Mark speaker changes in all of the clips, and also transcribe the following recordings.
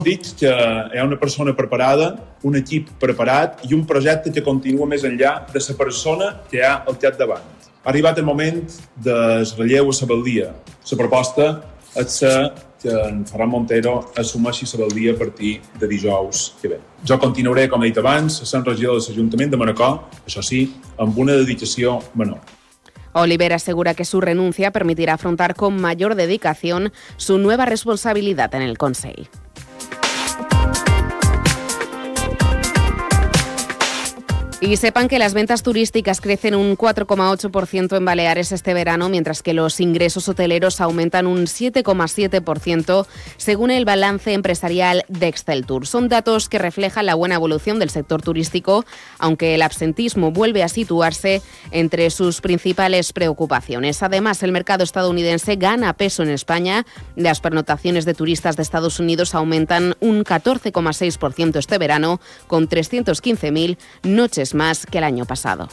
Speaker 1: dit que hi ha una persona preparada, un equip preparat i un projecte que continua més enllà de la persona que hi ha al capdavant. Ha arribat el moment del relleu a la Valdia. La proposta és que en Ferran Montero assumeixi la Valdia a partir de dijous que ve. Jo continuaré, com he dit abans, sent regidor de l'Ajuntament de Manacor, això sí, amb una dedicació menor.
Speaker 2: Oliver asegura que su renuncia permitirá afrontar con mayor dedicación su nueva responsabilidad en el Consell. Y sepan que las ventas turísticas crecen un 4,8% en Baleares este verano, mientras que los ingresos hoteleros aumentan un 7,7% según el balance empresarial de Exceltur. Son datos que reflejan la buena evolución del sector turístico, aunque el absentismo vuelve a situarse entre sus principales preocupaciones. Además, el mercado estadounidense gana peso en España. Las pernoctaciones de turistas de Estados Unidos aumentan un 14,6% este verano, con 315.000 noches más que el año pasado.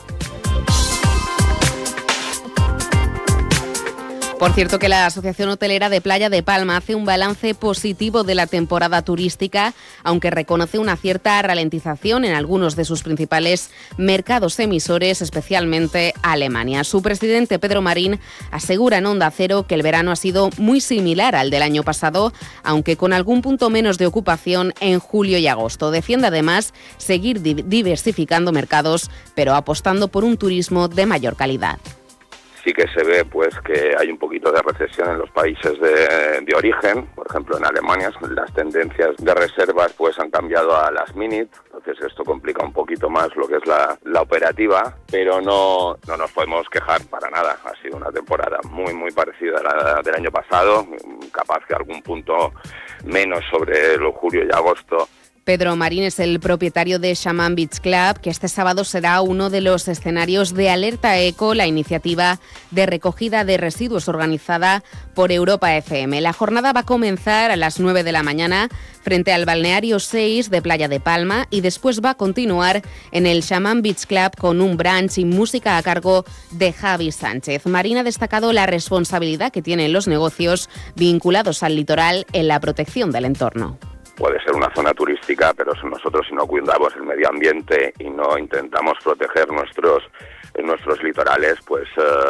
Speaker 2: Por cierto, que la Asociación Hotelera de Playa de Palma hace un balance positivo de la temporada turística, aunque reconoce una cierta ralentización en algunos de sus principales mercados emisores, especialmente Alemania. Su presidente, Pedro Marín, asegura en Onda Cero que el verano ha sido muy similar al del año pasado, aunque con algún punto menos de ocupación en julio y agosto. Defiende además seguir diversificando mercados, pero apostando por un turismo de mayor calidad.
Speaker 3: Sí que se ve pues que hay un poquito de recesión en los países de origen. Por ejemplo, en Alemania las tendencias de reservas pues han cambiado a last minute, entonces esto complica un poquito más lo que es la operativa, pero no nos podemos quejar para nada. Ha sido una temporada muy parecida a la del año pasado, capaz que algún punto menos sobre los julio y agosto.
Speaker 2: Pedro Marín es el propietario de Shaman Beach Club, que este sábado será uno de los escenarios de Alerta Eco, la iniciativa de recogida de residuos organizada por Europa FM. La jornada va a comenzar a las 9 de la mañana frente al balneario 6 de Playa de Palma y después va a continuar en el Shaman Beach Club con un brunch y música a cargo de Javi Sánchez. Marín ha destacado la responsabilidad que tienen los negocios vinculados al litoral en la protección del entorno.
Speaker 3: Puede ser una zona turística, pero nosotros si no cuidamos el medio ambiente y no intentamos proteger nuestros litorales, pues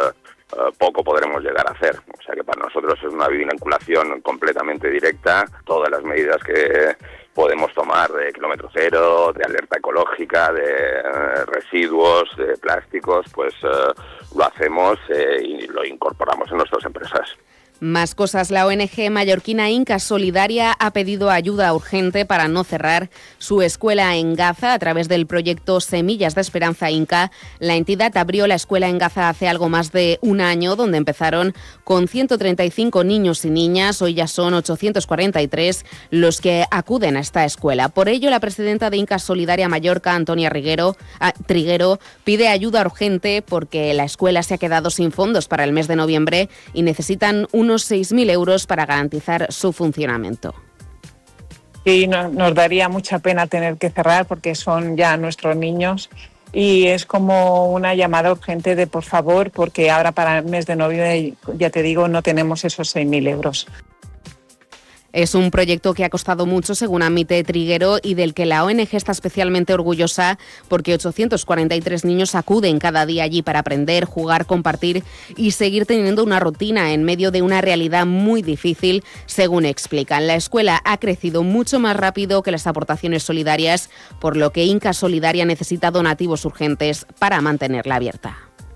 Speaker 3: poco podremos llegar a hacer. O sea que para nosotros es una vinculación completamente directa. Todas las medidas que podemos tomar de kilómetro cero, de alerta ecológica, de residuos, de plásticos, pues lo hacemos y lo incorporamos en nuestras empresas.
Speaker 2: Más cosas. La ONG mallorquina Inca Solidaria ha pedido ayuda urgente para no cerrar su escuela en Gaza a través del proyecto Semillas de Esperanza Inca. La entidad abrió la escuela en Gaza hace algo más de un año, donde empezaron con 135 niños y niñas. Hoy ya son 843 los que acuden a esta escuela. Por ello, la presidenta de Inca Solidaria Mallorca, Antonia Triguero, pide ayuda urgente porque la escuela se ha quedado sin fondos para el mes de noviembre y necesitan unos 6.000 euros para garantizar su funcionamiento.
Speaker 4: Y nos daría mucha pena tener que cerrar porque son ya nuestros niños y es como una llamada urgente de por favor, porque ahora para el mes de noviembre, ya te digo, no tenemos esos 6.000 euros.
Speaker 2: Es un proyecto que ha costado mucho, según admite Triguero, y del que la ONG está especialmente orgullosa porque 843 niños acuden cada día allí para aprender, jugar, compartir y seguir teniendo una rutina en medio de una realidad muy difícil, según explican. La escuela ha crecido mucho más rápido que las aportaciones solidarias, por lo que Inca Solidaria necesita donativos urgentes para mantenerla abierta.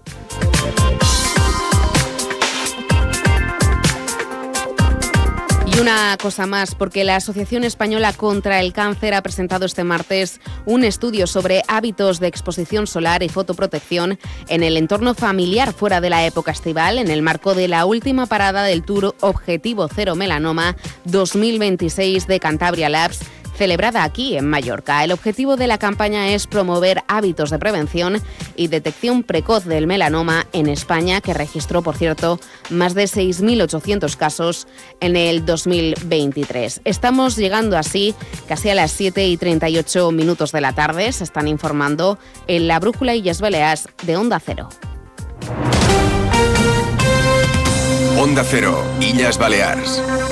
Speaker 2: Y una cosa más, porque la Asociación Española contra el Cáncer ha presentado este martes un estudio sobre hábitos de exposición solar y fotoprotección en el entorno familiar fuera de la época estival, en el marco de la última parada del Tour Objetivo Cero Melanoma 2026 de Cantabria Labs, celebrada aquí en Mallorca. El objetivo de la campaña es promover hábitos de prevención y detección precoz del melanoma en España, que registró, por cierto, más de 6.800 casos en el 2023. Estamos llegando así casi a las 7:38 de la tarde. Se están informando en la Brújula Illes Balears de Onda Cero.
Speaker 5: Onda Cero, Illes Balears.